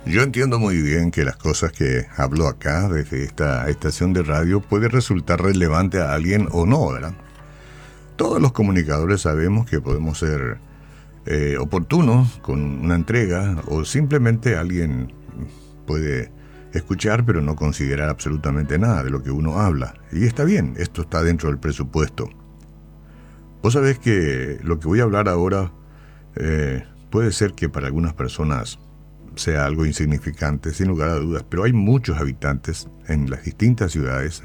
Yo entiendo muy bien que las cosas que hablo acá desde esta estación de radio puede resultar relevante a alguien o no, ¿verdad? Todos los comunicadores sabemos que podemos ser oportunos con una entrega o simplemente alguien puede escuchar pero no considerar absolutamente nada de lo que uno habla. Y está bien, esto está dentro del presupuesto. Vos sabés que lo que voy a hablar ahora puede ser que para algunas personas sea algo insignificante, sin lugar a dudas, pero hay muchos habitantes en las distintas ciudades,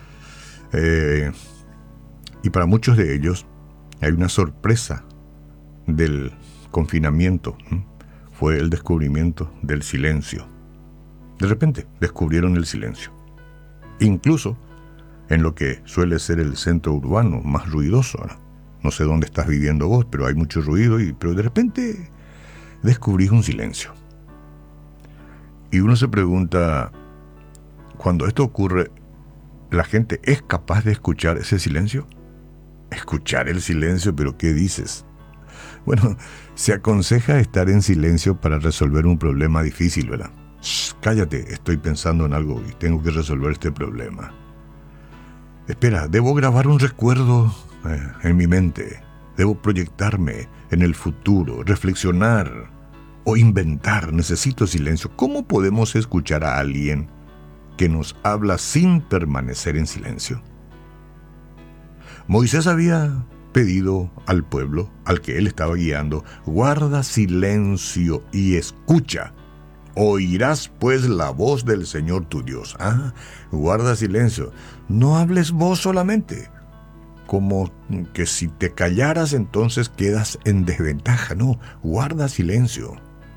y para muchos de ellos hay una sorpresa del confinamiento. Fue el descubrimiento del silencio. De repente descubrieron el silencio, incluso en lo que suele ser el centro urbano más ruidoso. No sé dónde estás viviendo vos, pero hay mucho ruido, pero de repente descubrís un silencio. Y uno se pregunta, cuando esto ocurre, ¿la gente es capaz de escuchar ese silencio? Escuchar el silencio, pero ¿qué dices? Bueno, se aconseja estar en silencio para resolver un problema difícil, ¿verdad? Shh, cállate, estoy pensando en algo y tengo que resolver este problema. Espera, debo grabar un recuerdo en mi mente. Debo proyectarme en el futuro, reflexionar o inventar. Necesito silencio. ¿Cómo podemos escuchar a alguien que nos habla sin permanecer en silencio? Moisés había pedido al pueblo al que él estaba guiando: guarda silencio y escucha. Oirás pues la voz del Señor tu Dios. Guarda silencio. No hables vos solamente. Como que si te callaras entonces quedas en desventaja. No, guarda silencio.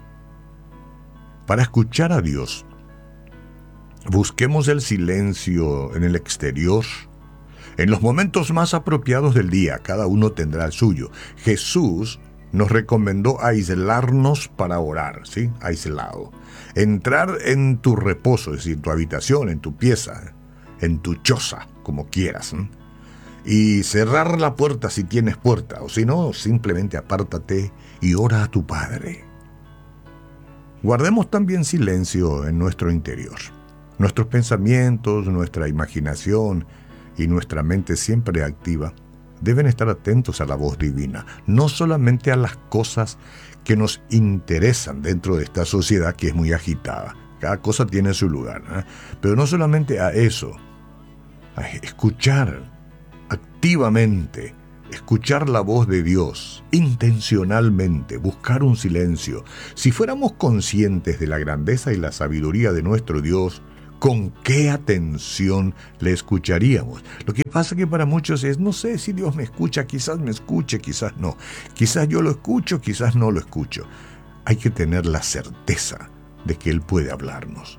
Para escuchar a Dios, busquemos el silencio en el exterior. En los momentos más apropiados del día, cada uno tendrá el suyo. Jesús nos recomendó aislarnos para orar, ¿sí? Aislado. Entrar en tu reposo, es decir, tu habitación, en tu pieza, en tu choza, como quieras, ¿sí? Y cerrar la puerta si tienes puerta, o si no, simplemente apártate y ora a tu Padre. Guardemos también silencio en nuestro interior. Nuestros pensamientos, nuestra imaginación y nuestra mente siempre activa deben estar atentos a la voz divina, no solamente a las cosas que nos interesan dentro de esta sociedad que es muy agitada. Cada cosa tiene su lugar, pero no solamente a eso. A escuchar activamente, escuchar la voz de Dios intencionalmente, buscar un silencio. Si fuéramos conscientes de la grandeza y la sabiduría de nuestro Dios, ¿con qué atención le escucharíamos? Lo que pasa que para muchos es, no sé si Dios me escucha, quizás me escuche, quizás no. Quizás yo lo escucho, quizás no lo escucho. Hay que tener la certeza de que Él puede hablarnos.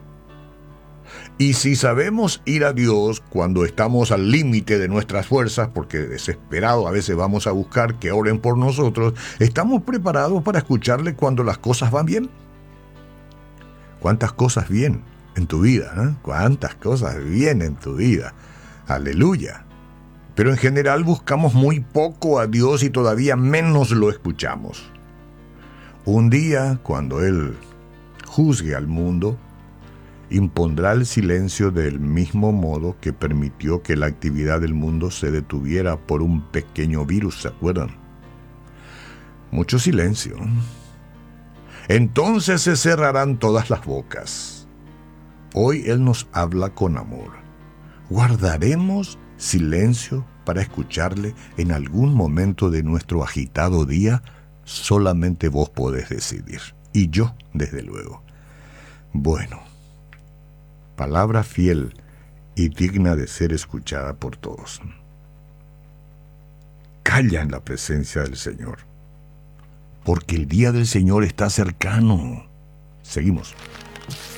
Y si sabemos ir a Dios cuando estamos al límite de nuestras fuerzas, porque desesperado a veces vamos a buscar que oren por nosotros, ¿estamos preparados para escucharle cuando las cosas van bien? ¿Cuántas cosas bien en tu vida? ¿Cuántas cosas bien en tu vida? Aleluya. Pero en general buscamos muy poco a Dios y todavía menos lo escuchamos. Un día, cuando Él juzgue al mundo, impondrá el silencio del mismo modo que permitió que la actividad del mundo se detuviera por un pequeño virus, ¿se acuerdan? Mucho silencio. Entonces se cerrarán todas las bocas. Hoy Él nos habla con amor. ¿Guardaremos silencio para escucharle en algún momento de nuestro agitado día? Solamente vos podés decidir. Y yo, desde luego. Bueno, palabra fiel y digna de ser escuchada por todos. Calla en la presencia del Señor, porque el día del Señor está cercano. Seguimos.